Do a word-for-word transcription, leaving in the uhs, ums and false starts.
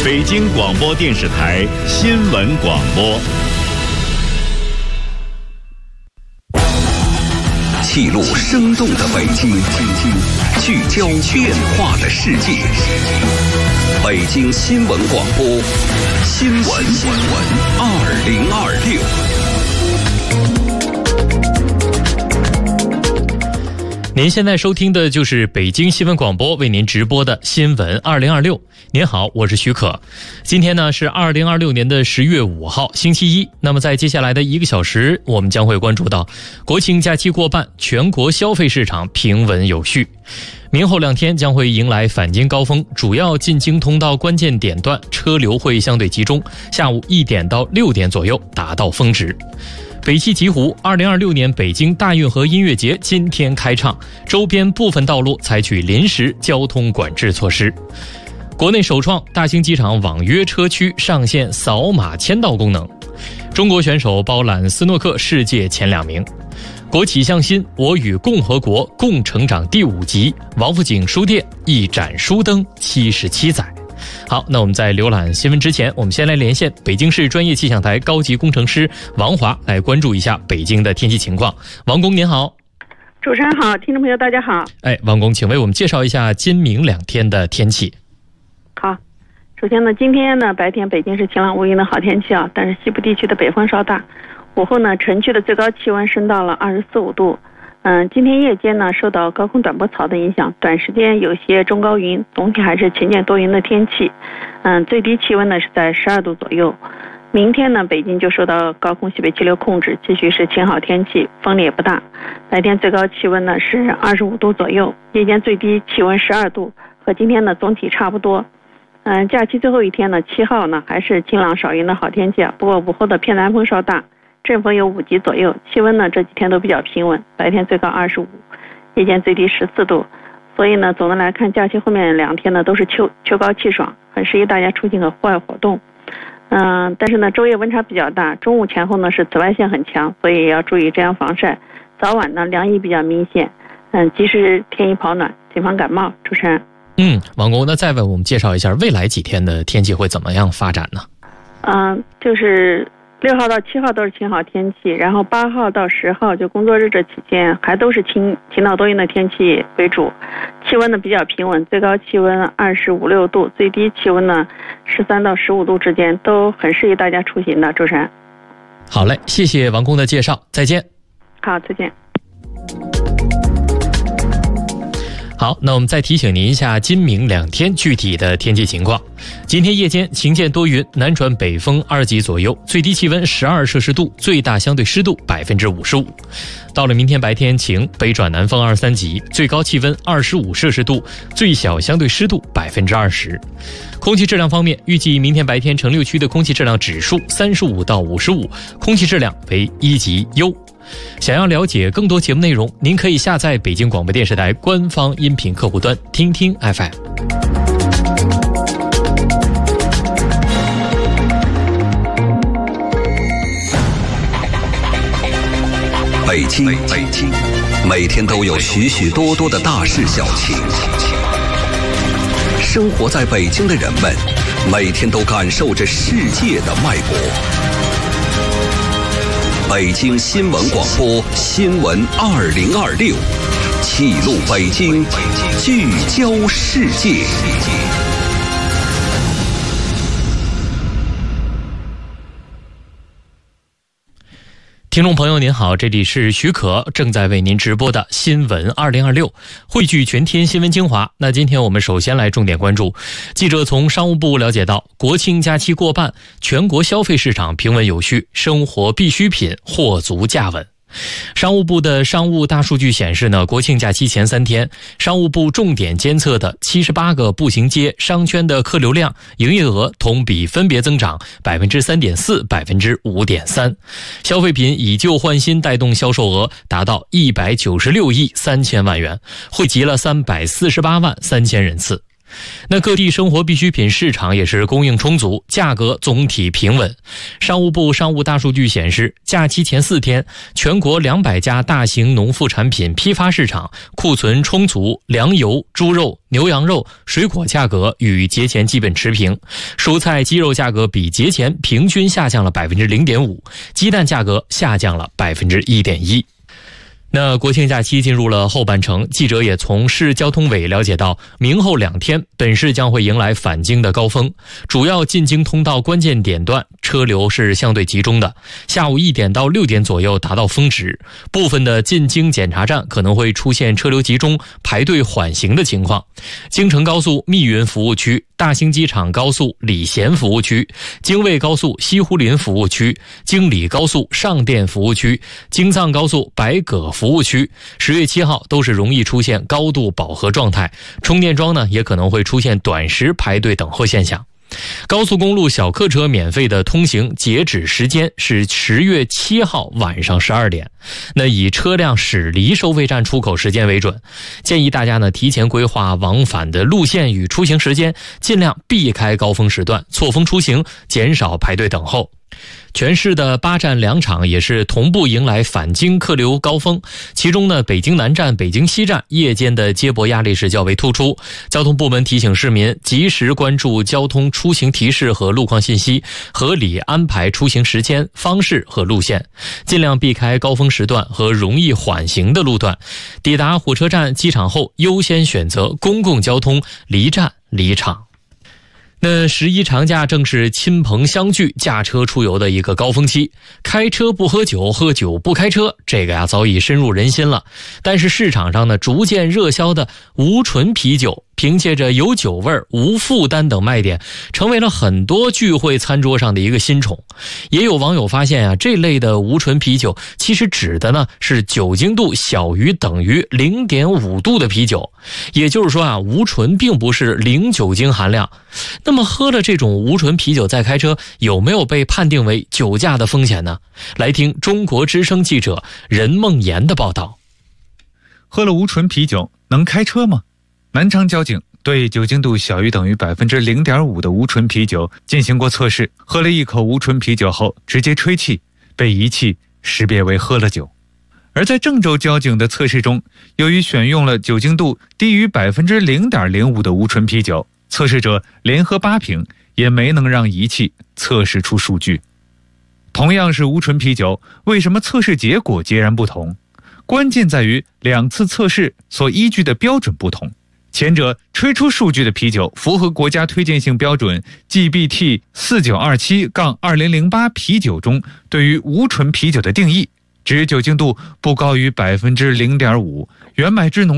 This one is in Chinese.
北京广播电视台新闻广播。 记录生动的北京，聚焦变化的世界。北京新闻广播，新闻二零二六。您现在收听的就是北京新闻广播为您直播的新闻二零二六。您好，我是许可。今天呢是二零二六年的十月五号，星期一。那么在接下来的一个小时，我们将会关注到国庆假期过半，全国消费市场平稳有序。明后两天将会迎来返京高峰，主要进京通道关键点段车流会相对集中，下午一点到六点左右达到峰值。北汽极狐二零二六年北京大运河音乐节今天开唱，周边部分道路采取临时交通管制措施。国内首创大兴机场网约车区上线扫码签到功能。中国选手包揽斯诺克世界前两名。国企向新，我与共和国共成长第五集，王府井书店一盏书灯七十七载。好，那我们在浏览新闻之前，我们先来连线北京市专业气象台高级工程师王华，来关注一下北京的天气情况。王工您好。 主持人好，听众朋友大家好。 哎，王工，请为我们介绍一下今明两天的天气。 好，首先呢，今天呢白天北京是晴朗无云的好天气啊，但是西部地区的北风稍大。午后呢，城区的最高气温升到了二十四五度。嗯，今天夜间呢，受到高空短波槽的影响，短时间有些中高云，总体还是晴间多云的天气。嗯，最低气温呢是在十二度左右。明天呢，北京就受到高空西北气流控制，继续是晴好天气，风力也不大。白天最高气温呢是二十五度左右，夜间最低气温十二度，和今天呢总体差不多。嗯，假期最后一天呢，七号呢还是晴朗少云的好天气啊，不过午后的偏南风稍大。阵风有五级左右，气温呢这几天都比较平稳，白天最高二十五，夜间最低十四度。所以呢，总的来看，假期后面两天呢都是秋秋高气爽，很适宜大家出行和户外活动。嗯、呃，但是呢，昼夜温差比较大，中午前后呢是紫外线很强，所以也要注意遮阳防晒。早晚呢凉意比较明显，嗯，及时添衣保暖，谨防感冒。主持人。 嗯，王工，那再为我们介绍一下未来几天的天气会怎么样发展呢？ 嗯、呃，就是。六号到七号都是晴好天气，然后八号到十号就工作日这期间还都是晴晴到多云的天气为主，气温呢比较平稳，最高气温二十五六度，最低气温呢十三到十五度之间，都很适宜大家出行的。主持人， 好嘞，谢谢王工的介绍，再见。 好，再见。 好，那我们再提醒您一下今明两天具体的天气情况。今天夜间晴间多云，南转北风二级左右，最低气温十二摄氏度，最大相对湿度百分之五十五。到了明天白天晴，北转南风二三级，最高气温二十五摄氏度，最小相对湿度百分之二十。空气质量方面，预计明天白天城六区的空气质量指数三十五到五十五，空气质量为一级优。想要了解更多节目内容，您可以下载北京广播电视台官方音频客户端听听 F M。 北京，北京，每天都有许许多多的大事小情。生活在北京的人们，每天都感受着世界的脉搏。北京新闻广播，新闻二零二六，记录北京，聚焦世界。 听众朋友您好，这里是许可，正在为您直播的新闻二零二六，汇聚全天新闻精华。那今天我们首先来重点关注，记者从商务部了解到，国庆假期过半，全国消费市场平稳有序，生活必需品货足价稳。商务部的商务大数据显示呢，国庆假期前三天，商务部重点监测的七十八个步行街、商圈的客流量、营业额同比分别增长百分之三点四、百分之五点三，消费品以旧换新带动销售额达到一百九十六亿三千万元，汇集了三百四十八万三千人次。 那各地生活必需品市场也是供应充足，价格总体平稳。商务部商务大数据显示，假期前四天，全国两百家大型农副产品批发市场库存充足，粮油、猪肉、牛羊肉、水果价格与节前基本持平，蔬菜、鸡肉价格比节前平均下降了 百分之零点五， 鸡蛋价格下降了 百分之一点一。那国庆假期进入了后半程，记者也从市交通委了解到，明后两天本市将会迎来返京的高峰，主要进京通道关键点段车流是相对集中的，下午一点到六点左右达到峰值，部分的进京检查站可能会出现车流集中、排队缓行的情况。京承高速密云服务区、大兴机场高速礼贤服务区、京魏高速西湖林服务区、京礼高速上甸服务区、京藏高速白葛服务区，十月七号都是容易出现高度饱和状态，充电桩呢也可能会出现短时排队等候现象。高速公路小客车免费的通行截止时间是十月七号晚上十二点，那以车辆驶离收费站出口时间为准，建议大家呢提前规划往返的路线与出行时间，尽量避开高峰时段，错峰出行，减少排队等候。全市的八站两场也是同步迎来返京客流高峰，其中呢，北京南站、北京西站夜间的接驳压力是较为突出。交通部门提醒市民及时关注交通出行提示和路况信息，合理安排出行时间、方式和路线，尽量避开高峰时段和容易缓行的路段。抵达火车站、机场后，优先选择公共交通，离站离场。那十一长假正是亲朋相聚、驾车出游的一个高峰期，开车不喝酒，喝酒不开车，这个呀早已深入人心了。但是市场上呢，逐渐热销的无醇啤酒，凭借着有酒味、无负担等卖点，成为了很多聚会餐桌上的一个新宠。也有网友发现啊，这类的无醇啤酒其实指的呢是酒精度小于等于 零点五 度的啤酒，也就是说啊，无醇并不是零酒精含量。那么喝了这种无醇啤酒再开车，有没有被判定为酒驾的风险呢？来听中国之声记者任梦妍的报道。 喝了无醇啤酒能开车吗？南昌交警对酒精度小于等于 百分之零点五 的无醇啤酒进行过测试，喝了一口无醇啤酒后直接吹气，被仪器识别为喝了酒。而在郑州交警的测试中，由于选用了酒精度低于 百分之零点零五 的无醇啤酒，测试者连喝八瓶也没能让仪器测试出数据。同样是无醇啤酒，为什么测试结果截然不同？关键在于两次测试所依据的标准不同。前者吹出数据的啤酒符合国家推荐性标准 G B T 四九二七二零零八 啤酒中对于无醇啤酒的定义，指酒精度不高于 百分之零点五， 原麦汁浓